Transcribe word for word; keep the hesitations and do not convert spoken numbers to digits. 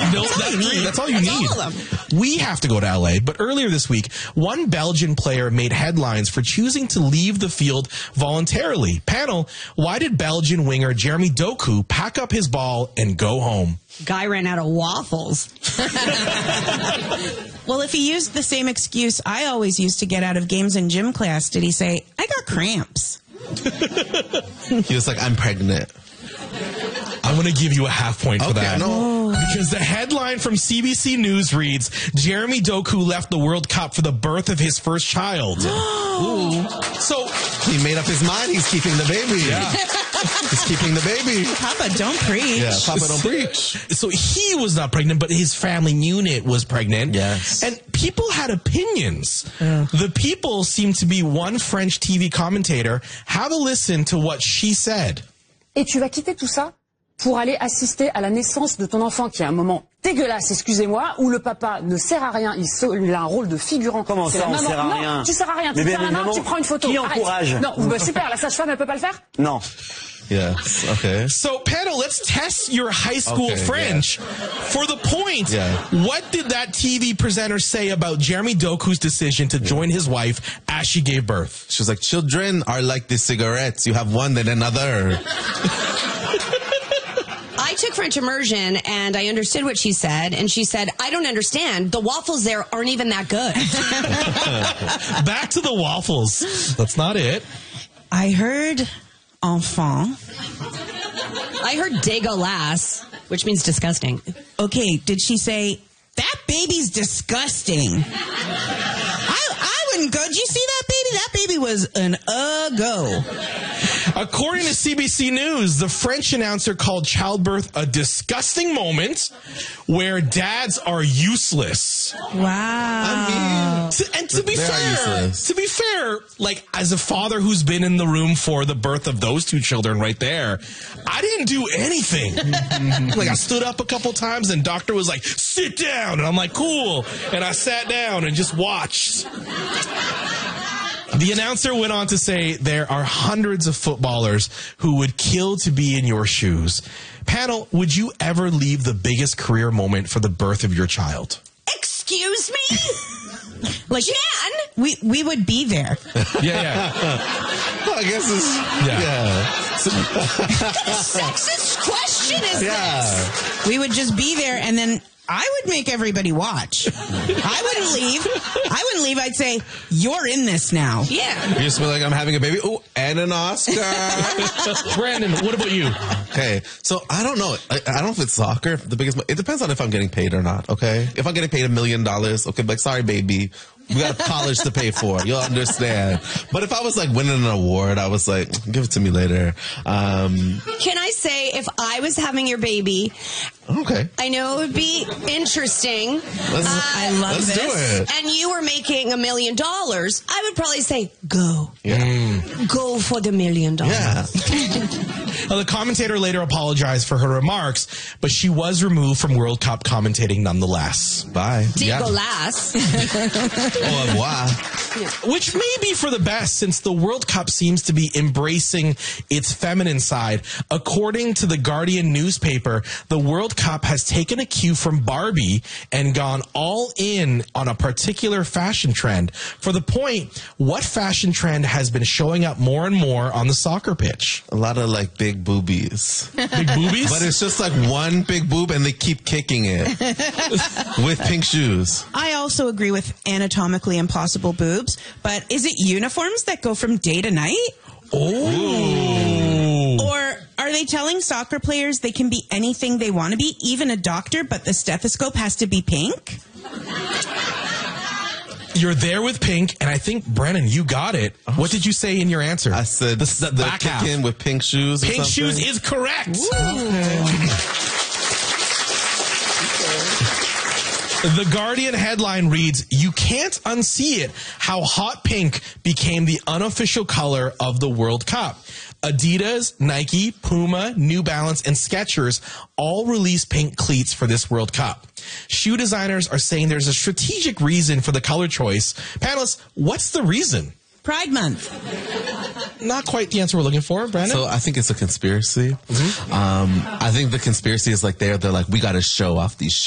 No, that's, all you need. that's all you that's need. All of them. We have to go to L A, but earlier this week, one Belgian player made headlines for choosing to leave the field voluntarily. Panel, why did Belgian winger Jeremy Doku pack up his ball and go home? Guy ran out of waffles. Well, if he used the same excuse I always used to get out of games in gym class, did he say, I got cramps? He was like, I'm pregnant. I'm going to give you a half point for okay, that. No. Because the headline from C B C News reads, Jeremy Doku left the World Cup for the birth of his first child. Ooh. So he made up his mind. He's keeping the baby. Yeah. He's keeping the baby. Papa, don't preach. Yeah, Papa, don't preach. So he was not pregnant, but his family unit was pregnant. Yes. And people had opinions. Yeah. The people seemed to be one French T V commentator. Have a listen to what she said. Et tu vas quitter tout ça pour aller assister à la naissance de ton enfant qui est un moment dégueulasse, excusez-moi, où le papa ne sert à rien, il, il a un rôle de figurant. Comment ça, on sert à non, rien? Tu sers à rien, tu mais sers à rien, tu prends une photo. Qui encourage? Non, bah, super, la sage-femme, elle peut pas le faire? Non. Yes, okay. So, panel, let's test your high school okay, French. Yeah. For the point, yeah. What did that T V presenter say about Jeremy Doku's decision to join his wife as she gave birth? She was like, children are like the cigarettes. You have one, then another. I took French immersion, and I understood what she said, and she said, I don't understand. The waffles there aren't even that good. Back to the waffles. That's not it. I heard enfant. I heard dégueulasse, which means disgusting. Okay, did she say, that baby's disgusting? I, I wouldn't go. Did you see that baby? That baby was an uh-go. According to C B C News, the French announcer called childbirth a disgusting moment where dads are useless. Wow. I mean, to, and to be fair, to be fair, like as a father who's been in the room for the birth of those two children right there, I didn't do anything. Like I stood up a couple times and doctor was like, sit down. And I'm like, cool. And I sat down and just watched. The announcer went on to say there are hundreds of footballers who would kill to be in your shoes. Panel, would you ever leave the biggest career moment for the birth of your child? Excuse me? Like, Jan? We we would be there. Yeah, yeah. Well, I guess it's, yeah. yeah. What kind of sexist question is yeah. this? We would just be there, and then I would make everybody watch. I wouldn't leave. I wouldn't leave. I'd say, you're in this now. Yeah. You just be like, I'm having a baby. Oh, and an Oscar. Brandon, what about you? Okay, so I don't know. I, I don't know if it's soccer. The biggest. It depends on if I'm getting paid or not. Okay, if I'm getting paid a million dollars, okay, like sorry, baby. We got college to pay for. You'll understand. But if I was like winning an award, I was like, give it to me later. Um, Can I say, if I was having your baby, okay, I know it would be interesting. Let's, uh, I love let's this. do it. And you were making a million dollars, I would probably say, go. Yeah. Go for the million dollars. Yeah. Well, the commentator later apologized for her remarks, but she was removed from World Cup commentating nonetheless. Bye. Dégueulasse. Au revoir. Which may be for the best, since the World Cup seems to be embracing its feminine side. According to the Guardian newspaper, the World Cup has taken a cue from Barbie and gone all in on a particular fashion trend. For the point, what fashion trend has been showing up more and more on the soccer pitch? A lot of like big boobies. Big boobies? But it's just like one big boob and they keep kicking it with pink shoes. I also agree with anatomically impossible boobs, but is it uniforms that go from day to night? Oh. Or are they telling soccer players they can be anything they want to be, even a doctor, but the stethoscope has to be pink? You're there with pink, and I think, Brennan, you got it. What did you say in your answer? I said the, the they're back half. kicking with pink shoes. Or Pink something. shoes is correct. The Guardian headline reads, you can't unsee it, how hot pink became the unofficial color of the World Cup. Adidas, Nike, Puma, New Balance, and Skechers all released pink cleats for this World Cup. Shoe designers are saying there's a strategic reason for the color choice. Panelists, what's the reason? Pride Month. Not quite the answer we're looking for, Brandon. So I think it's a conspiracy. Mm-hmm. um, I think the conspiracy is like they're, they're like, we got to show off these